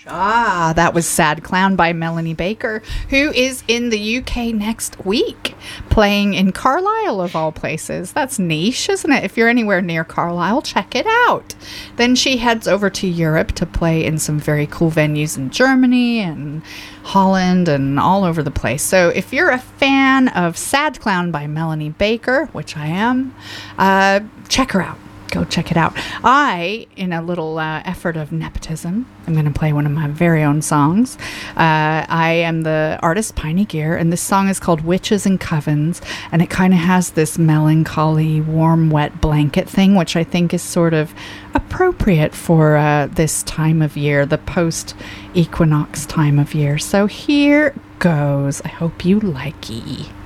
Ah, that was Sad Clown by Melanie Baker, who is in the UK next week, playing in Carlisle of all places. That's niche, isn't it? If you're anywhere near Carlisle, check it out. Then she heads over to Europe to play in some very cool venues in Germany and Holland and all over the place. So if you're a fan of Sad Clown by Melanie Baker, which I am, check her out. Go check it out. I, in a little effort of nepotism, I'm going to play one of my very own songs. I am the artist Piney Gear, and this song is called Witches and Covens, and it kind of has this melancholy, warm, wet blanket thing, which I think is sort of appropriate for this time of year, the post-equinox time of year. So here goes. I hope you like it.